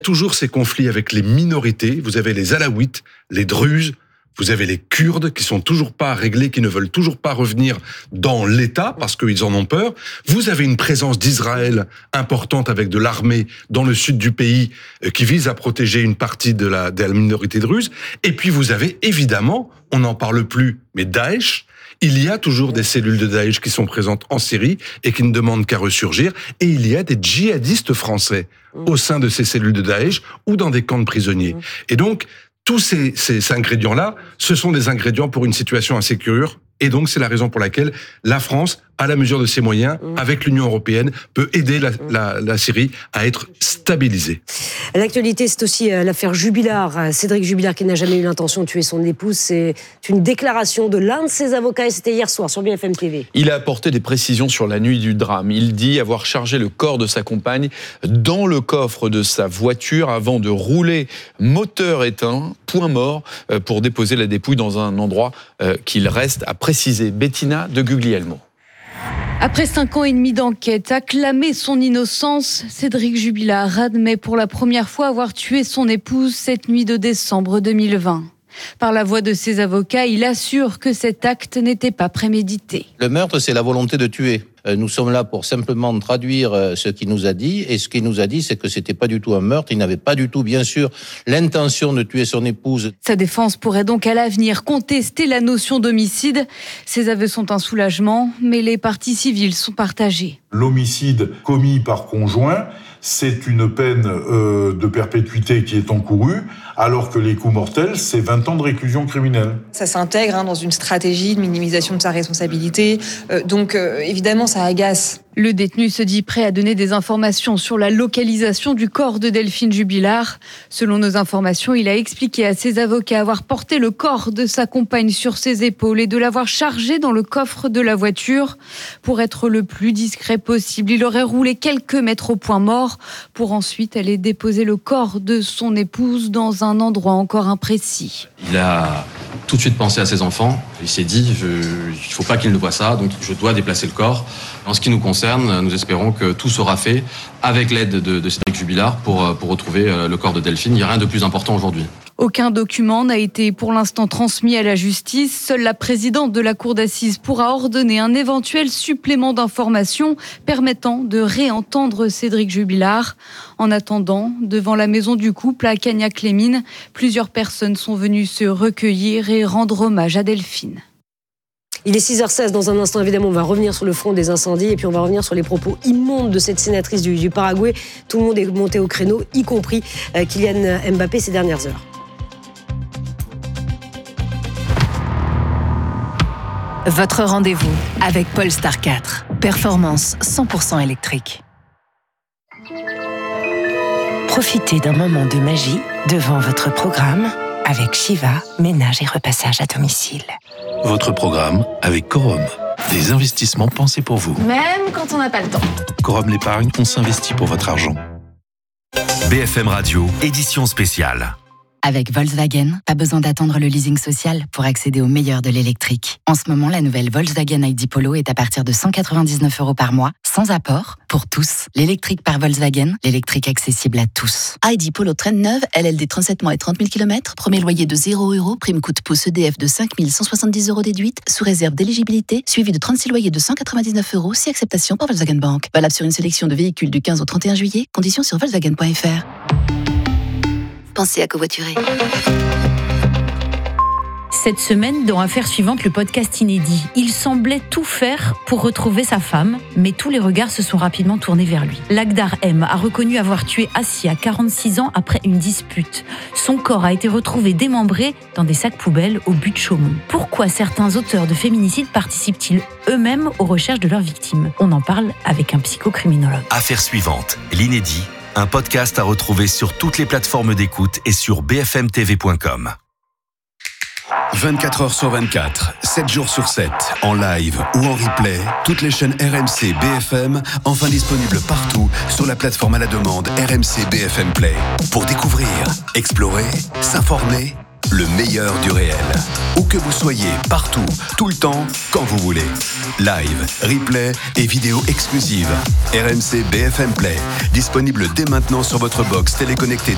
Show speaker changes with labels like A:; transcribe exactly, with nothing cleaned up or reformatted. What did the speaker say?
A: Toujours ces conflits avec les minorités. Vous avez les Alaouites, les Druzes, vous avez les Kurdes qui sont toujours pas réglés, qui ne veulent toujours pas revenir dans l'État parce qu'ils en ont peur. Vous avez une présence d'Israël importante avec de l'armée dans le sud du pays qui vise à protéger une partie de la, de la minorité druze. Et puis vous avez évidemment, on n'en parle plus, mais Daesh. Il y a toujours des cellules de Daesh qui sont présentes en Syrie et qui ne demandent qu'à ressurgir. Et il y a des djihadistes français au sein de ces cellules de Daesh ou dans des camps de prisonniers. Et donc, tous ces, ces ingrédients-là, ce sont des ingrédients pour une situation insécure. Et donc, c'est la raison pour laquelle la France, à la mesure de ses moyens, mmh. avec l'Union européenne, peut aider la, la, la Syrie à être stabilisée.
B: L'actualité, c'est aussi l'affaire Jubilard. Cédric Jubilard, qui n'a jamais eu l'intention de tuer son épouse, c'est une déclaration de l'un de ses avocats, et c'était hier soir sur B F M T V.
C: Il a apporté des précisions sur la nuit du drame. Il dit avoir chargé le corps de sa compagne dans le coffre de sa voiture avant de rouler moteur éteint, point mort, pour déposer la dépouille dans un endroit qu'il reste à préciser. Bettina de Guglielmo.
D: Après cinq ans et demi d'enquête, acclamé son innocence, Cédric Jubilard admet pour la première fois avoir tué son épouse cette nuit de décembre deux mille vingt. Par la voix de ses avocats, il assure que cet acte n'était pas prémédité.
E: Le meurtre, c'est la volonté de tuer. Nous sommes là pour simplement traduire ce qu'il nous a dit. Et ce qu'il nous a dit, c'est que c'était pas du tout un meurtre. Il n'avait pas du tout, bien sûr, l'intention de tuer son épouse.
D: Sa défense pourrait donc à l'avenir contester la notion d'homicide. Ses aveux sont un soulagement, mais les parties civiles sont partagées.
F: L'homicide commis par conjoint, c'est une peine euh, de perpétuité qui est encourue, alors que les coups mortels, c'est vingt ans de réclusion criminelle.
G: Ça s'intègre hein, dans une stratégie de minimisation de sa responsabilité. Euh, donc, euh, évidemment, ça agace.
D: Le détenu se dit prêt à donner des informations sur la localisation du corps de Delphine Jubilard. Selon nos informations, il a expliqué à ses avocats avoir porté le corps de sa compagne sur ses épaules et de l'avoir chargé dans le coffre de la voiture. Pour être le plus discret possible, il aurait roulé quelques mètres au point mort pour ensuite aller déposer le corps de son épouse dans un endroit encore imprécis.
H: Il a tout de suite pensé à ses enfants. Il s'est dit, je, il ne faut pas qu'ils ne voient ça, donc je dois déplacer le corps. En ce qui nous concerne, nous espérons que tout sera fait avec l'aide de, de Cédric Jubilard pour, pour retrouver le corps de Delphine. Il n'y a rien de plus important aujourd'hui.
D: Aucun document n'a été pour l'instant transmis à la justice. Seule la présidente de la cour d'assises pourra ordonner un éventuel supplément d'informations permettant de réentendre Cédric Jubilard. En attendant, devant la maison du couple à Cagnac-les-Mines, plusieurs personnes sont venues se recueillir et rendre hommage à Delphine.
B: Il est six heures seize, dans un instant évidemment on va revenir sur le front des incendies et puis on va revenir sur les propos immondes de cette sénatrice du, du Paraguay. Tout le monde est monté au créneau, y compris euh, Kylian Mbappé ces dernières heures.
I: Votre rendez-vous avec Polestar quatre. Performance cent pour cent électrique.
J: Profitez d'un moment de magie devant votre programme avec Shiva, ménage et repassage à domicile.
K: Votre programme avec Corum. Des investissements pensés pour vous.
L: Même quand on n'a pas le temps.
K: Corum l'épargne, on s'investit pour votre argent.
M: B F M Radio, édition spéciale.
N: Avec Volkswagen, pas besoin d'attendre le leasing social pour accéder au meilleur de l'électrique. En ce moment, la nouvelle Volkswagen I D Polo est à partir de cent quatre-vingt-dix-neuf euros par mois, sans apport, pour tous. L'électrique par Volkswagen, l'électrique accessible à tous.
O: I D Polo traîne neuve, L L D trente-sept mois et trente mille kilomètres, premier loyer de zéro euros, prime coup de pouce E D F de cinq mille cent soixante-dix euros déduite, sous réserve d'éligibilité, suivi de trente-six loyers de cent quatre-vingt-dix-neuf euros, si acceptation par Volkswagen Bank. Valable sur une sélection de véhicules du quinze au trente et un juillet, conditions sur volkswagen point f r. Pensez à covoiturer.
P: Cette semaine, dans Affaires suivantes, le podcast inédit. Il semblait tout faire pour retrouver sa femme, mais tous les regards se sont rapidement tournés vers lui. Lakhdar M a reconnu avoir tué Assia, quarante-six ans, après une dispute. Son corps a été retrouvé démembré dans des sacs poubelles au but de Chaumont. Pourquoi certains auteurs de féminicides participent-ils eux-mêmes aux recherches de leurs victimes ? On en parle avec un psychocriminologue.
M: Affaires suivantes, l'inédit. Un podcast à retrouver sur toutes les plateformes d'écoute et sur b f m t v point com.
Q: vingt-quatre heures sur vingt-quatre, sept jours sur sept, en live ou en replay, toutes les chaînes R M C B F M, enfin disponibles partout sur la plateforme à la demande R M C B F M Play. Pour découvrir, explorer, s'informer, le meilleur du réel. Où que vous soyez, partout, tout le temps, quand vous voulez. Live, replay et vidéos exclusives. R M C B F M Play, disponible dès maintenant sur votre box téléconnectée